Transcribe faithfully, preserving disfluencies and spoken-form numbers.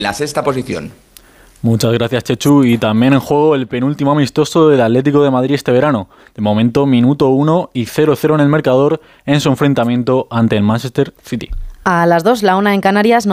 la sexta posición. Muchas gracias, Chechu. Y también en juego el penúltimo amistoso del Atlético de Madrid este verano. De momento, minuto uno y cero cero en el marcador en su enfrentamiento ante el Manchester City. A las dos, la una en Canarias.